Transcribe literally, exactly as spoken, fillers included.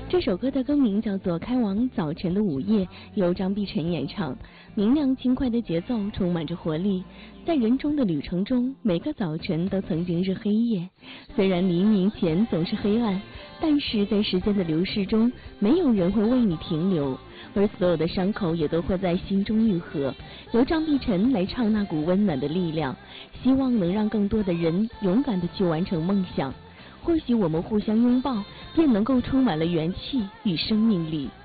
这首歌的歌名叫做《开往早晨的午夜》，由张碧晨演唱。明亮轻快的节奏充满着活力，在人中的旅程中，每个早晨都曾经是黑夜。虽然黎明前总是黑暗，但是在时间的流逝中，没有人会为你停留，而所有的伤口也都会在心中愈合。由张碧晨来唱那股温暖的力量，希望能让更多的人勇敢地去完成梦想。或许我们互相拥抱，便能够充满了元气与生命力。